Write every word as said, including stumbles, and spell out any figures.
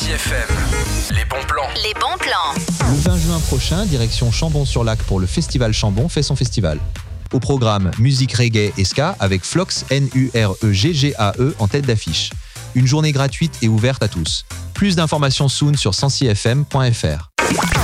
F M, les bons plans. Les bons plans. Le vingt juin prochain, direction Chambon-sur-Lac pour le Festival Chambon fait son festival. Au programme, musique reggae et ska avec Flox, N U R E G G A E en tête d'affiche. Une journée gratuite et ouverte à tous. Plus d'informations soon sur cent six f m point f r.